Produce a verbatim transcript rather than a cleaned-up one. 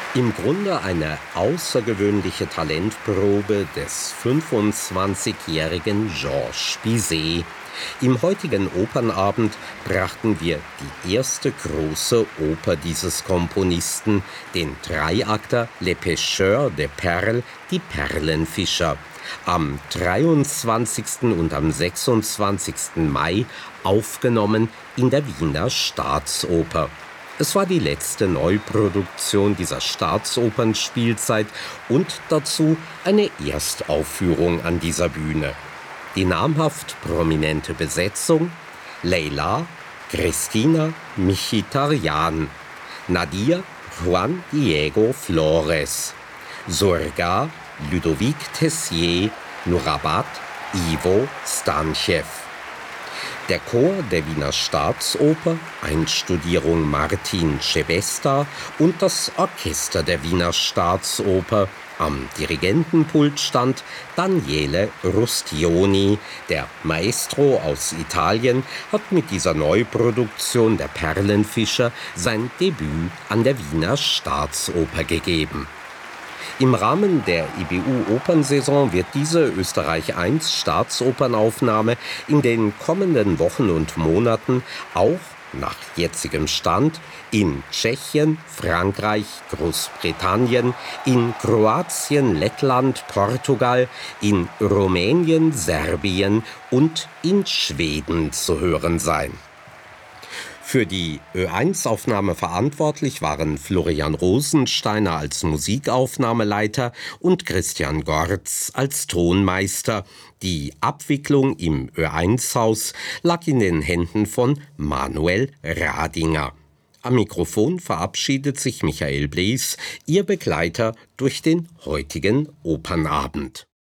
Im Grunde eine außergewöhnliche Talentprobe des fünfundzwanzigjährigen Georges Bizet. Im heutigen Opernabend brachten wir die erste große Oper dieses Komponisten, den Dreiakter Les Pêcheurs de Perles, die Perlenfischer, am dreiundzwanzigsten und am sechsundzwanzigsten Mai aufgenommen in der Wiener Staatsoper. Es war die letzte Neuproduktion dieser Staatsopernspielzeit und dazu eine Erstaufführung an dieser Bühne. Die namhaft prominente Besetzung: Leila, Cristina Mkhitaryan, Nadir Juan Diego Flores, Surga Ludovic Tessier, Nurabat Ivo Stanchev. Der Chor der Wiener Staatsoper, Einstudierung Martin Ssebesta, und das Orchester der Wiener Staatsoper. Am Dirigentenpult stand Daniele Rustioni. Der Maestro aus Italien hat mit dieser Neuproduktion der Perlenfischer sein Debüt an der Wiener Staatsoper gegeben. Im Rahmen der I B U-Opernsaison wird diese Österreich eins Staatsopernaufnahme in den kommenden Wochen und Monaten auch nach jetzigem Stand in Tschechien, Frankreich, Großbritannien, in Kroatien, Lettland, Portugal, in Rumänien, Serbien und in Schweden zu hören sein. Für die Ö eins Aufnahme verantwortlich waren Florian Rosensteiner als Musikaufnahmeleiter und Christian Gorz als Tonmeister. Die Abwicklung im Ö eins Haus lag in den Händen von Manuel Radinger. Am Mikrofon verabschiedet sich Michael Blees, Ihr Begleiter durch den heutigen Opernabend.